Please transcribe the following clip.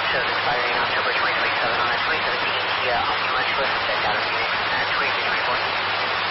shows expiring October 2027 on a 2017 Kia Optima Twist at Dallas Phoenix at 2324.